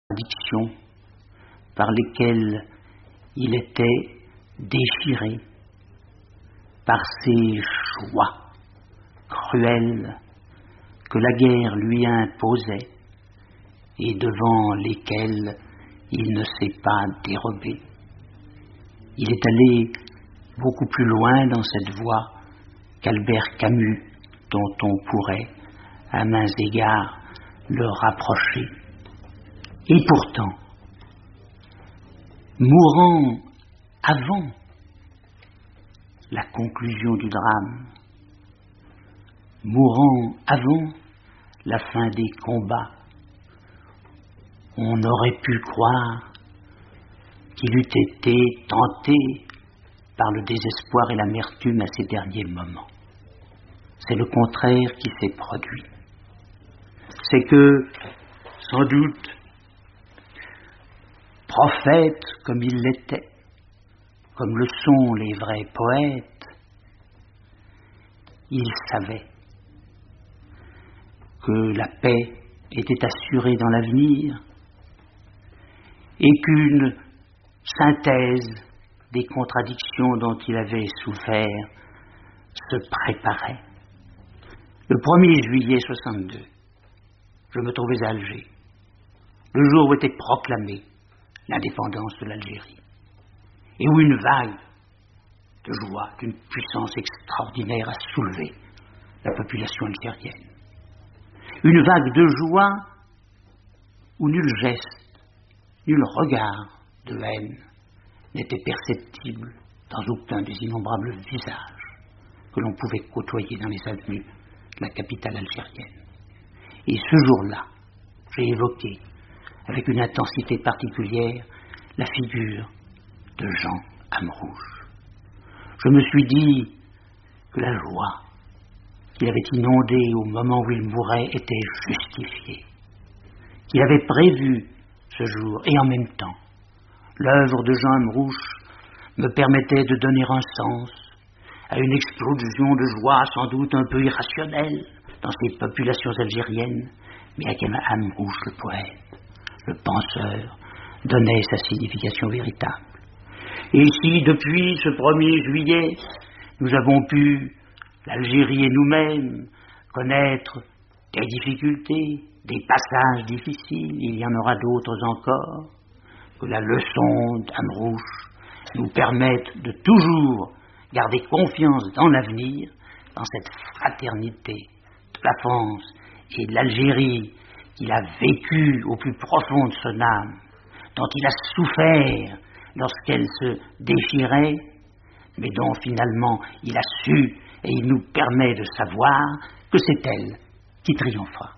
contradictions par lesquelles il était déchiré, par ces choix cruels que la guerre lui imposait et devant lesquels il ne s'est pas dérobé. Il est allé beaucoup plus loin dans cette voie qu'Albert Camus, dont on pourrait, à maints égards, le rapprocher. Et pourtant, mourant avant la conclusion du drame, mourant avant la fin des combats, on aurait pu croire qu'il eût été tenté par le désespoir et l'amertume à ces derniers moments. C'est le contraire qui s'est produit. C'est que, sans doute, prophète comme il l'était, comme le sont les vrais poètes, il savait que la paix était assurée dans l'avenir et qu'une synthèse des contradictions dont il avait souffert se préparait. Le 1er juillet 62, je me trouvais à Alger, le jour où était proclamée l'indépendance de l'Algérie, et où une vague de joie, d'une puissance extraordinaire a soulevé la population algérienne. Une vague de joie où nul geste, nul regard de haine n'était perceptible dans aucun des innombrables visages que l'on pouvait côtoyer dans les avenues de la capitale algérienne. Et ce jour-là, j'ai évoqué avec une intensité particulière la figure de Jean Amrouche. Je me suis dit que la joie qu'il avait inondée au moment où il mourait était justifiée, qu'il avait prévu ce jour, et en même temps, l'œuvre de Jean Amrouche me permettait de donner un sens à une explosion de joie sans doute un peu irrationnelle dans ces populations algériennes, mais à laquelle Amrouche, le poète, le penseur, donnait sa signification véritable. Et si depuis ce 1er juillet, nous avons pu, l'Algérie et nous-mêmes, connaître des difficultés, des passages difficiles, il y en aura d'autres encore, que la leçon d'Amrouche nous permette de toujours garder confiance dans l'avenir, dans cette fraternité de la France et de l'Algérie qu'il a vécue au plus profond de son âme, dont il a souffert lorsqu'elle se déchirait, mais dont finalement il a su et il nous permet de savoir que c'est elle qui triomphera.